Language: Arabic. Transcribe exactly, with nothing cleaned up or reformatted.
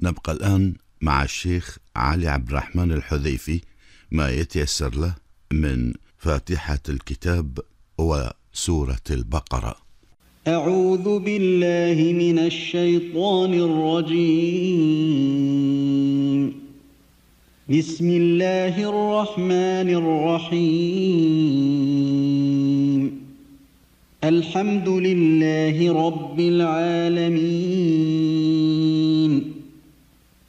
نبقى الآن مع الشيخ علي عبد الرحمن الحذيفي ما يتيسر له من فاتحة الكتاب وسورة البقرة. أعوذ بالله من الشيطان الرجيم. بسم الله الرحمن الرحيم. الحمد لله رب العالمين